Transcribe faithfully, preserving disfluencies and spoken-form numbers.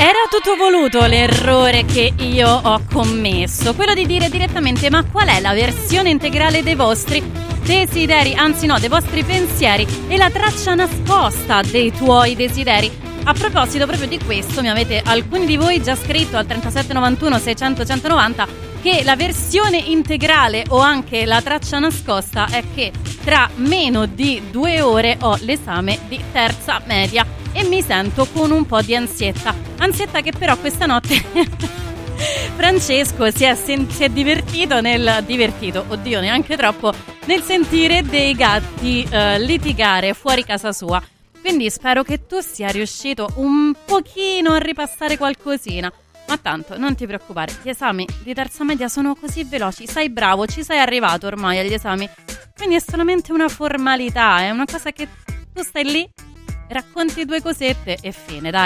Era tutto voluto l'errore che io ho commesso, quello di dire direttamente: ma qual è la versione integrale dei vostri desideri, anzi no, dei vostri pensieri e la traccia nascosta dei tuoi desideri? A proposito proprio di questo, mi avete alcuni di voi già scritto al trentasette novantuno seicento centonovanta che la versione integrale o anche la traccia nascosta è che tra meno di due ore ho l'esame di terza media e mi sento con un po' di ansietta. Ansietta che però questa notte Francesco si è, sen- si è divertito nel divertito, oddio neanche troppo, nel sentire dei gatti eh, litigare fuori casa sua. Quindi spero che tu sia riuscito un pochino a ripassare qualcosina. Ma tanto non ti preoccupare, gli esami di terza media sono così veloci, sei bravo, ci sei arrivato ormai agli esami. Quindi è solamente una formalità, è una cosa che tu stai lì, racconti due cosette e fine, dai.